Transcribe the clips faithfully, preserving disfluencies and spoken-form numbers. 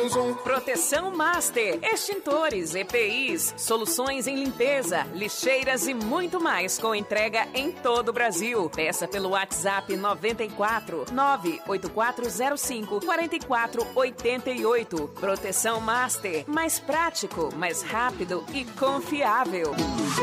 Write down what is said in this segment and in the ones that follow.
menos um. Proteção Master, extintores, E P Is, soluções em limpeza, lixeiras e muito mais com entrega em todo o Brasil. Peça pelo WhatsApp noventa e quatro, nove oito quatro zero cinco, quatro quatro oito oito. Proteção Master, mais prático, mais rápido e confiável.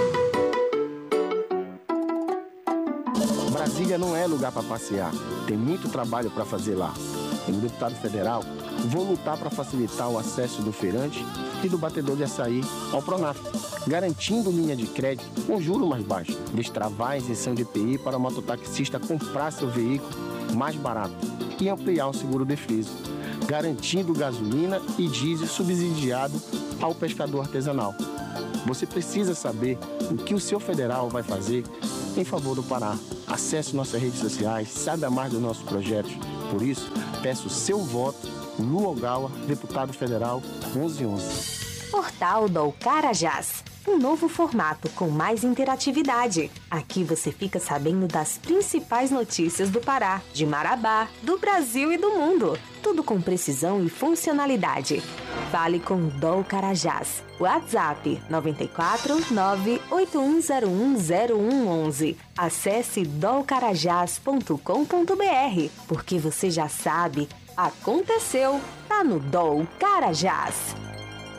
Brasília não é lugar para passear. Tem muito trabalho para fazer lá. Como deputado federal, vou lutar para facilitar o acesso do feirante e do batedor de açaí ao Pronaf, garantindo linha de crédito com juros mais baixos, destravar a isenção de I P I para o mototaxista comprar seu veículo mais barato e ampliar o seguro defeso, garantindo gasolina e diesel subsidiado ao pescador artesanal. Você precisa saber o que o seu federal vai fazer em favor do Pará. Acesse nossas redes sociais, saiba mais dos nossos projetos. Por isso, peço o seu voto, Lu Ogawa, deputado federal onze onze. Portal do Carajás. Um novo formato com mais interatividade. Aqui você fica sabendo das principais notícias do Pará, de Marabá, do Brasil e do mundo. Tudo com precisão e funcionalidade. Fale com o Dol Carajás. WhatsApp nove quatro nove oito um zero um zero um um um. Acesse dol carajás ponto com ponto b r, porque você já sabe, aconteceu, tá no Dol Carajás.